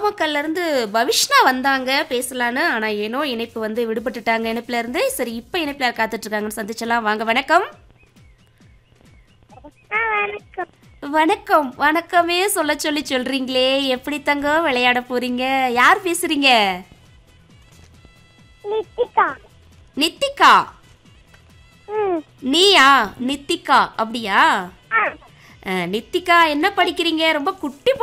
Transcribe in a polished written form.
நாமக்கல்ல இருந்து பவிஷ்ணா வந்தாங்க பேசலான்னு. ஆனா ஏனோ இணைப்பு வந்து விடுபட்டுட்டாங்க இணைப்புல இருந்து. சரி, இப்ப இணைப்புல யார் காத்துட்டு இருக்காங்கன்னு சந்திச்சலாம். வாங்க, வணக்கம். வணக்கம். வணக்கம். வணக்கமே சொல்ல சொல்லி சொல்றீங்களே, எப்படி தங்கம் விளையாட போறீங்க? யார் பேசுறீங்க? நித்திகா. நித்திகா. ம். நீயா? நித்திகா அப்படியா? ஆ. நித்திகா என்ன படிக்கிறீங்க? ரொம்ப குட்டி